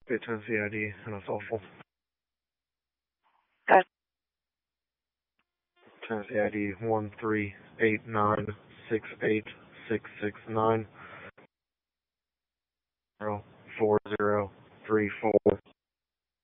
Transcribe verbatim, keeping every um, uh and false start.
State Tennessee I D and a social. Okay. Tennessee I D one three eight nine six eight six six nine. Zero.